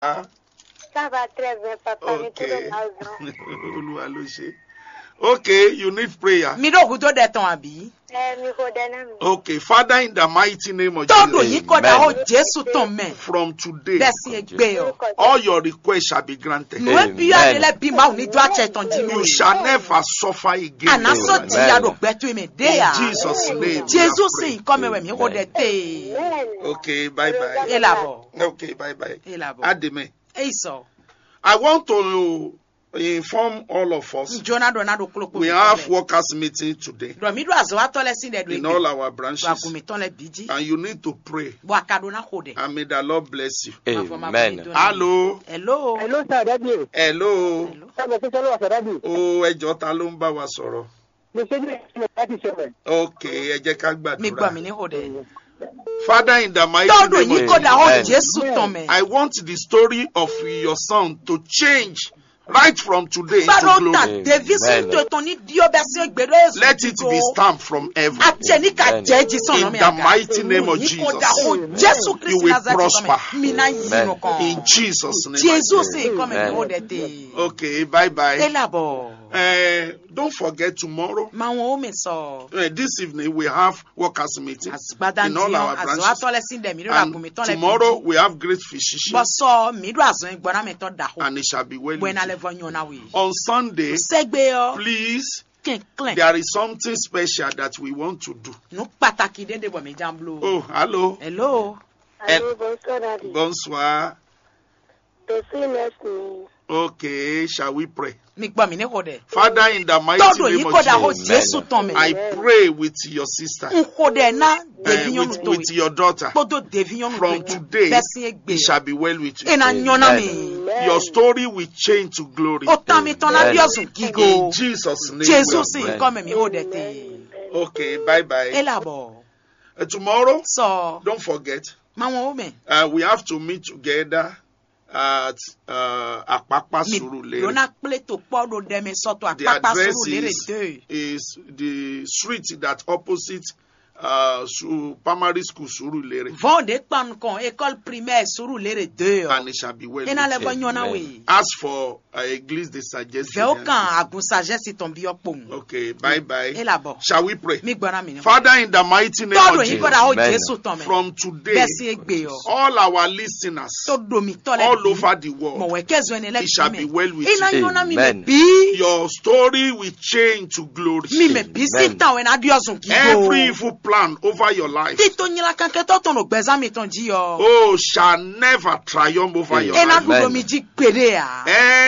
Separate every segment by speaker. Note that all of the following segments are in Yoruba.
Speaker 1: Ça va très bien, papa.
Speaker 2: Okay. Okay, you need prayer.
Speaker 3: Mi do hudo de ton abi.
Speaker 2: Okay, Father, in the mighty name of
Speaker 3: Todo
Speaker 2: Jesus,
Speaker 3: yi ko da ho Jesu ton men.
Speaker 2: from today,
Speaker 3: Desi egbe o.
Speaker 2: all your requests shall be granted.
Speaker 3: Nwe bi ya le bi ma oni do a che ton di
Speaker 2: You
Speaker 3: mi.
Speaker 2: shall never suffer again.
Speaker 3: Anaso ti ya do gbetu mi de
Speaker 2: In
Speaker 3: ya.
Speaker 2: Jesus' name. we
Speaker 3: Jesu
Speaker 2: have
Speaker 3: si
Speaker 2: prayed.
Speaker 3: come we mi ho de te.
Speaker 2: Okay, bye bye.
Speaker 3: Elabo.
Speaker 2: Okay, bye bye.
Speaker 3: Elabo.
Speaker 2: Ademe,
Speaker 3: Eiso.
Speaker 2: I want to inform all of us.
Speaker 3: Jona do na do kloko.
Speaker 2: We have workers meeting today
Speaker 3: do mi do azo atole sin de do
Speaker 2: in
Speaker 3: egbe.
Speaker 2: all our
Speaker 3: Wa
Speaker 2: branches,
Speaker 3: gumi ton le biji.
Speaker 2: and you need to pray.
Speaker 3: Bo akado na ho de.
Speaker 2: And may the Lord bless you.
Speaker 4: Amen.
Speaker 2: Hello.
Speaker 3: Hello.
Speaker 5: Hello, sir, Daddy.
Speaker 2: Hello.
Speaker 3: Hello.
Speaker 5: Sábà tó sọ́lọ́ ọ̀sẹ̀ Daddy.
Speaker 2: Oh, ẹjọ́ ta ló ń bá wa sọ̀rọ̀.
Speaker 5: Mo ṣe ní ìṣẹ̀lẹ̀ láti ṣẹlẹ̀.
Speaker 2: Okay, ẹ jẹ́ ká
Speaker 3: Mi gba mi
Speaker 2: gbàdúrà.
Speaker 3: ni ho de.
Speaker 2: Father, in the mighty
Speaker 3: Todo
Speaker 2: name
Speaker 3: yi
Speaker 2: of
Speaker 3: ko da ho
Speaker 2: Jesus,
Speaker 3: Jesu ton men.
Speaker 2: I want the story of your son to change right from today into
Speaker 3: Baro ta
Speaker 2: glory.
Speaker 3: Davis
Speaker 4: Amen.
Speaker 3: to ton ni dio be se egbe do Jesu.
Speaker 2: Let it be stamped from heaven.
Speaker 3: Ate ni ka jeji son no
Speaker 2: In
Speaker 3: mi
Speaker 2: the
Speaker 3: aga.
Speaker 2: mighty name of
Speaker 3: Yi ko
Speaker 2: Jesus.
Speaker 3: da ho Jesu
Speaker 2: You
Speaker 3: Christ
Speaker 2: will
Speaker 3: Nazareth
Speaker 2: prosper.
Speaker 3: mi na yi no kon.
Speaker 2: In Jesus' name. I
Speaker 3: Jesu
Speaker 2: pray.
Speaker 3: si come
Speaker 4: Amen.
Speaker 3: mi ho de te.
Speaker 2: Okay, bye bye.
Speaker 3: Elabo.
Speaker 2: Don't forget tomorrow.
Speaker 3: Ma won o mi so.
Speaker 2: This evening we have workers meeting
Speaker 3: Asgbada
Speaker 2: in all
Speaker 3: ndiyan
Speaker 2: our
Speaker 3: azo
Speaker 2: branches.
Speaker 3: atole sin de mi do la
Speaker 2: And
Speaker 3: gumi ton le.
Speaker 2: tomorrow we have great physicians,
Speaker 3: Bo so mi do azo igbona mi to da ho.
Speaker 2: and it shall be well.
Speaker 3: Buena
Speaker 2: with
Speaker 3: le
Speaker 2: you.
Speaker 3: vonyo na wi.
Speaker 2: On Sunday,
Speaker 3: Segbe yo.
Speaker 2: please,
Speaker 3: Kin clean.
Speaker 2: there is something special that we want to do.
Speaker 3: No pataki de bo mi jamblo.
Speaker 2: Oh, hello.
Speaker 3: Hello.
Speaker 1: Allô, bonsoir, Daddy.
Speaker 2: Bonsoir.
Speaker 1: Depuis next minutes.
Speaker 2: Okay, shall we pray?
Speaker 3: Mi gba mi ni ho de.
Speaker 2: Father, in the mighty
Speaker 3: Todo yi
Speaker 2: name
Speaker 3: ko
Speaker 2: of
Speaker 3: da ho
Speaker 2: Jesus,
Speaker 3: Jesu ton men.
Speaker 2: I pray with your sister,
Speaker 3: Nko de na devion to
Speaker 2: with your daughter.
Speaker 3: Todo devion to.
Speaker 2: From today,
Speaker 3: Besi egbe.
Speaker 2: it shall be well with you.
Speaker 3: E na nyona mi.
Speaker 2: Your story will change to glory.
Speaker 3: O ta mi ton na bi osun
Speaker 2: In
Speaker 3: gigo.
Speaker 2: Jesus' name. we
Speaker 3: Jesu
Speaker 2: have
Speaker 3: si
Speaker 2: prayed.
Speaker 3: come mi ho de te.
Speaker 2: Okay, bye bye.
Speaker 3: Elabo.
Speaker 2: Tomorrow,
Speaker 3: So,
Speaker 2: don't forget,
Speaker 3: ma won o me.
Speaker 2: we have to meet together at Apapa
Speaker 3: Mi
Speaker 2: Surulere.
Speaker 3: lona ple to podo de me soto
Speaker 2: The
Speaker 3: apapa
Speaker 2: address
Speaker 3: suru lere de.
Speaker 2: is the street that opposite primary school Surulere,
Speaker 3: Vonde pan kon école primaire suru lere de.
Speaker 2: and it shall be well.
Speaker 3: E na le
Speaker 2: with you.
Speaker 3: vonyo na
Speaker 4: Amen.
Speaker 3: we.
Speaker 2: As for English, they suggest.
Speaker 3: Ve o kan agun sagesse ton bi opon.
Speaker 2: Okay, bye bye.
Speaker 3: Elabo.
Speaker 2: Shall we pray?
Speaker 3: Mi gbona mi ni.
Speaker 2: Father, in the mighty name
Speaker 3: Todo
Speaker 2: of
Speaker 3: yi
Speaker 2: Jesus,
Speaker 3: ko da ho
Speaker 4: Amen.
Speaker 3: Jesu ton me.
Speaker 2: from today,
Speaker 3: Besi egbe yo.
Speaker 2: all our listeners
Speaker 3: Todo mi tole.
Speaker 2: all over the
Speaker 3: Mo
Speaker 2: world,
Speaker 3: we kezo ene le
Speaker 2: it shall be well with
Speaker 3: Ina
Speaker 2: you.
Speaker 3: nyona mi me
Speaker 4: Amen.
Speaker 3: bi.
Speaker 2: Your story will change to glory.
Speaker 3: Mi me bi si
Speaker 4: Amen.
Speaker 3: tan we na di osun gigo.
Speaker 2: Every evil plan over your life,
Speaker 3: Tito nyila kanke to ton gbeza mi ton ji yo.
Speaker 2: oh, shall never triumph over your
Speaker 3: E na
Speaker 2: life.
Speaker 3: dudo mi ji pere ya.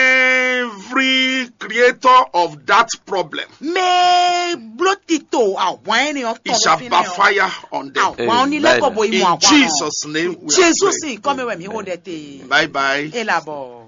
Speaker 2: Every creator of that problem,
Speaker 3: Me blotito awon eniyan
Speaker 2: it
Speaker 3: ton
Speaker 2: shall
Speaker 3: fi ni yo.
Speaker 2: backfire on them.
Speaker 3: Awon onile ko bo
Speaker 2: In
Speaker 3: imu awon.
Speaker 2: Jesus' name, we have
Speaker 3: Jesus
Speaker 2: prayed.
Speaker 3: si come we mi ho de te.
Speaker 2: Bye bye.
Speaker 3: Elabo.